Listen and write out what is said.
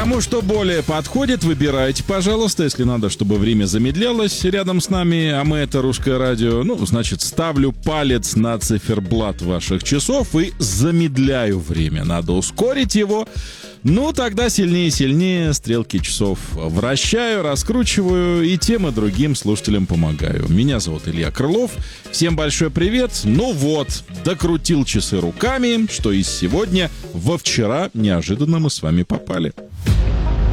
Кому что более подходит, выбирайте, пожалуйста. Если надо, чтобы время замедлялось рядом с нами, а мы — это Русское радио, значит, ставлю палец на циферблат ваших часов и замедляю время. Надо ускорить его. Тогда сильнее и сильнее стрелки часов вращаю, раскручиваю и тем и другим слушателям помогаю. Меня зовут Илья Крылов. Всем большой привет. Докрутил часы руками, что из сегодня во вчера неожиданно мы с вами попали.